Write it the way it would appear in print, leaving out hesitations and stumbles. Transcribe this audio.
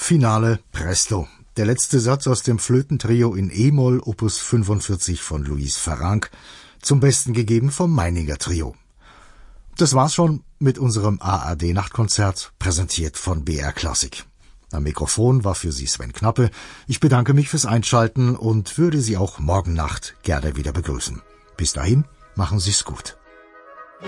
Finale Presto. Der letzte Satz aus dem Flötentrio in E-Moll, Opus 45 von Luis Farranc, zum Besten gegeben vom Meininger Trio. Das war's schon mit unserem ARD-Nachtkonzert, präsentiert von BR Klassik. Am Mikrofon war für Sie Sven Knappe. Ich bedanke mich fürs Einschalten und würde Sie auch morgen Nacht gerne wieder begrüßen. Bis dahin, machen Sie's gut.